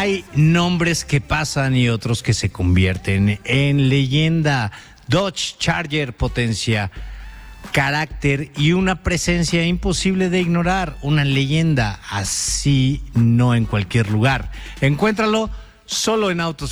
Hay nombres que pasan y otros que se convierten en leyenda. Dodge Charger, potencia, carácter y una presencia imposible de ignorar. Una leyenda, así no en cualquier lugar. Encuéntralo solo en Autos